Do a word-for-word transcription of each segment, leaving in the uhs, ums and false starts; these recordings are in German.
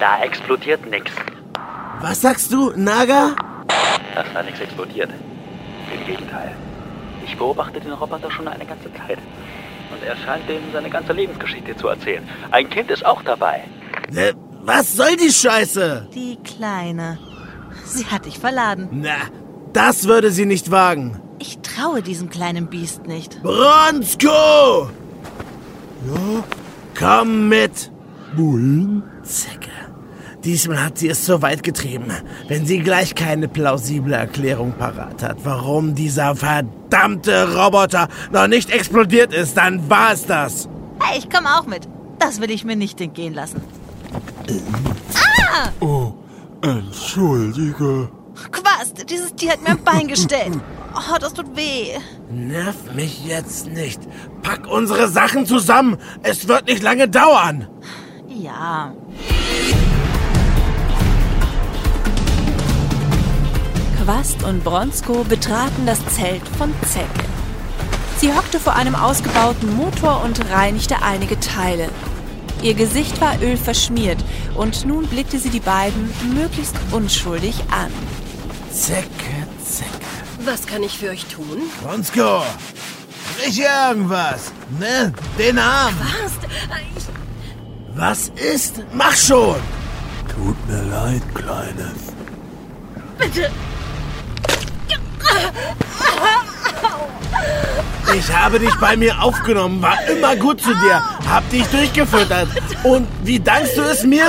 Da explodiert nix. Was sagst du, Naga? Dass da nichts explodiert. Im Gegenteil. Ich beobachte den Roboter schon eine ganze Zeit. Und er scheint denen seine ganze Lebensgeschichte zu erzählen. Ein Kind ist auch dabei. Äh, was soll die Scheiße? Die Kleine. Sie hat dich verladen. Na, das würde sie nicht wagen. Ich traue diesem kleinen Biest nicht. Bronsko! Ja? Komm mit. Wohin? Zecke. Diesmal hat sie es so weit getrieben. Wenn sie gleich keine plausible Erklärung parat hat, warum dieser verdammte Roboter noch nicht explodiert ist, dann war es das. Hey, ich komme auch mit. Das will ich mir nicht entgehen lassen. Ah! Oh, entschuldige. Quast, dieses Tier hat mir ein Bein gestellt. Oh, das tut weh. Nerv mich jetzt nicht. Pack unsere Sachen zusammen. Es wird nicht lange dauern. Ja. Quast und Bronsko betraten das Zelt von Zecke. Sie hockte vor einem ausgebauten Motor und reinigte einige Teile. Ihr Gesicht war ölverschmiert und nun blickte sie die beiden möglichst unschuldig an. Zecke, Zecke. Was kann ich für euch tun? Bronsko, sprich irgendwas. Ne? Den Arm. Was? Ich... Was ist? Mach schon. Tut mir leid, Kleines. Bitte. Ich habe dich bei mir aufgenommen, war immer gut zu dir, hab dich durchgefüttert. Und wie dankst du es mir?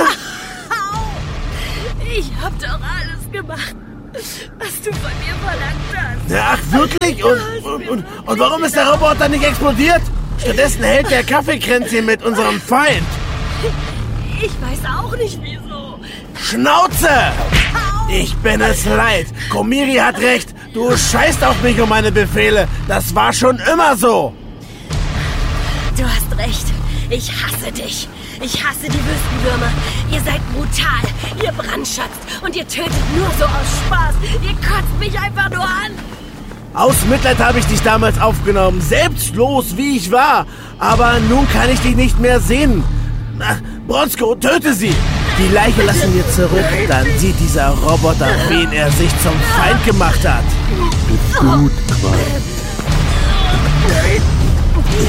Ich hab doch alles gemacht, was du von mir verlangt hast. Ach, wirklich? Und, und, und, und warum ist der Roboter nicht explodiert? Stattdessen hält der Kaffeekränzchen mit unserem Feind. Ich weiß auch nicht, wieso. Schnauze! Ich bin es leid. Komiri hat recht. Du scheißt auf mich und meine Befehle. Das war schon immer so. Du hast recht. Ich hasse dich. Ich hasse die Wüstenwürmer. Ihr seid brutal. Ihr brandschatzt. Und ihr tötet nur so aus Spaß. Ihr kotzt mich einfach nur an. Aus Mitleid habe ich dich damals aufgenommen. Selbstlos, wie ich war. Aber nun kann ich dich nicht mehr sehen. Na, Bronsko, töte sie. Die Leiche lassen wir zurück. Dann sieht dieser Roboter, wen er sich zum Feind gemacht hat. Ist gut, Quast.